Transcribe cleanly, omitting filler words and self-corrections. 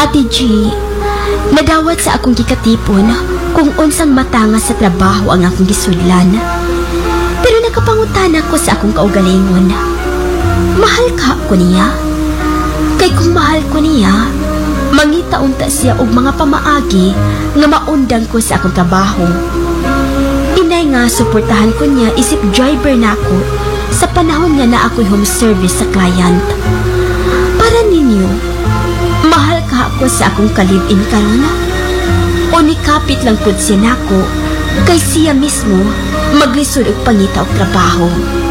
Ate G, nadawat sa akong gikatipon kung unsang matanga sa trabaho ang akong gisudlan. Pero nakapangutan ako sa akong kaugalingon. Mahal ka ko niya? Kay kung mahal ko niya, mangita-unta siya og mga pamaagi nga maundang ko sa akong trabaho. Inay nga suportahan ko niya isip driver na ako sa panahon nga na ako'y home service sa client. Para ninyo, mahal ka ako sa akong kalib-in karon? O nikapit lang pud siya nako kay siya mismo maglisod og pangita og trabaho.